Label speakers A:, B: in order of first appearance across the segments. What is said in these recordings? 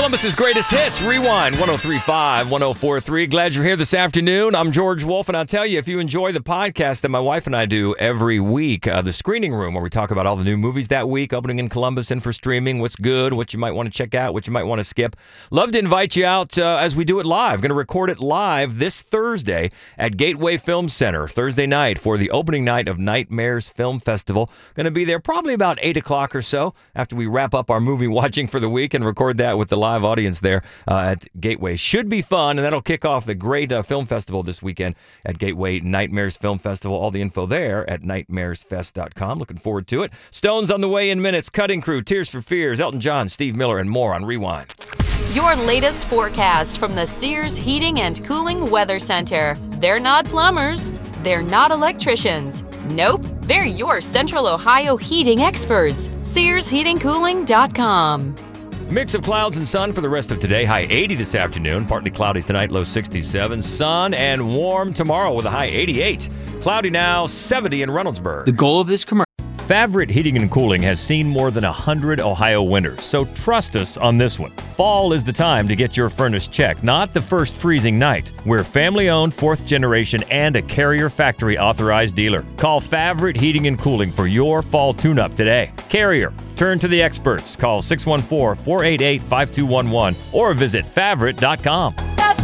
A: Columbus's greatest hits, Rewind 103.5, 104.3. Glad you're here this afternoon. I'm George Wolf, and I'll tell you, if you enjoy the podcast that my wife and I do every week, the Screening Room, where we talk about all the new movies that week, opening in Columbus and for streaming, what's good, what you might want to check out, what you might want to skip. Love to invite you out as we do it live. Going to record it live this Thursday at Gateway Film Center, Thursday night for the opening night of Nightmares Film Festival. Going to be there probably about 8 o'clock or so after we wrap up our movie watching for the week and record that with the live audience there at Gateway. Should be fun, and that'll kick off the great film festival this weekend at Gateway Nightmares Film Festival. All the info there at nightmaresfest.com. Looking forward to it. Stones on the way in minutes. Cutting Crew, Tears for Fears, Elton John, Steve Miller, and more on Rewind.
B: Your latest forecast from the Sears Heating and Cooling Weather Center. They're not plumbers. They're not electricians. Nope, they're your Central Ohio heating experts. SearsHeatingCooling.com.
A: Mix of clouds and sun for the rest of today. High 80 this afternoon. Partly cloudy tonight, low 67. Sun and warm tomorrow with a high 88. Cloudy now, 70 in Reynoldsburg.
C: The goal of this commercial.
A: Favorite Heating and Cooling has seen more than 100 Ohio winters, so trust us on this one. Fall is the time to get your furnace checked, not the first freezing night. We're family-owned, fourth generation, and a Carrier factory authorized dealer. Call Favorite Heating and Cooling for your fall tune-up today. Carrier, turn to the experts. Call 614-488-5211 or visit Favorite.com.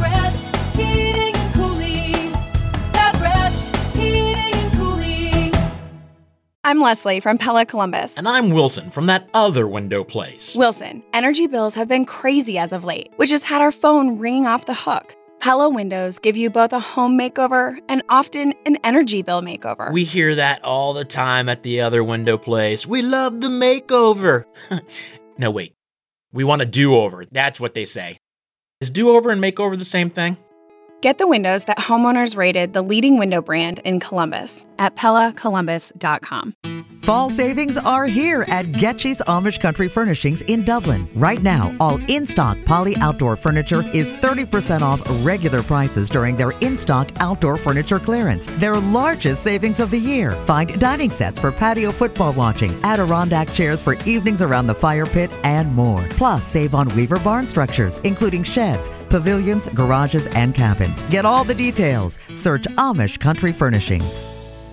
D: I'm Leslie from Pella Columbus.
C: And I'm Wilson from that other window place.
D: Wilson, energy bills have been crazy as of late, which has had our phone ringing off the hook. Pella Windows give you both a home makeover and often an energy bill makeover.
C: We hear that all the time at the other window place. We love the makeover. No, wait. We want a do-over. That's what they say. Is do-over and makeover the same thing?
D: Get the windows that homeowners rated the leading window brand in Columbus at PellaColumbus.com.
E: Fall savings are here at Getchy's Amish Country Furnishings in Dublin. Right now, all in-stock Poly Outdoor furniture is 30% off regular prices during their in-stock outdoor furniture clearance, their largest savings of the year. Find dining sets for patio football watching, Adirondack chairs for evenings around the fire pit, and more. Plus, save on Weaver barn structures, including sheds, pavilions, garages, and cabins. Get all the details. Search Amish Country Furnishings.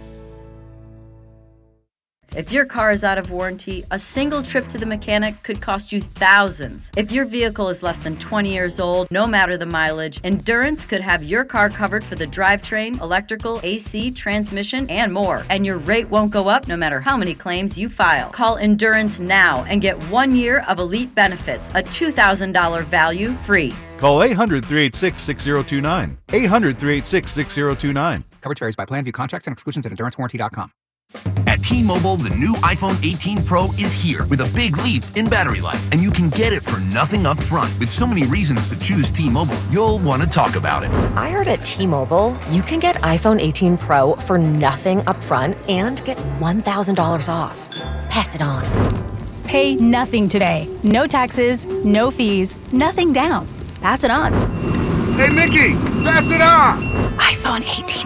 F: If your car is out of warranty, a single trip to the mechanic could cost you thousands. If your vehicle is less than 20 years old, no matter the mileage, Endurance could have your car covered for the drivetrain, electrical, AC, transmission, and more. And your rate won't go up no matter how many claims you file. Call Endurance now and get 1 year of elite benefits, a $2,000 value free.
G: Call 800-386-6029. 800-386-6029.
H: Coverage varies by plan. View contracts and exclusions at EnduranceWarranty.com.
I: At T-Mobile, the new iPhone 18 Pro is here with a big leap in battery life. And you can get it for nothing up front. With so many reasons to choose T-Mobile, you'll want to talk about it.
J: I heard at T-Mobile, you can get iPhone 18 Pro for nothing up front and get $1,000 off. Pass it on.
K: Pay nothing today. No taxes, no fees, nothing down. Pass it on.
L: Hey, Mickey, pass it on.
K: iPhone 18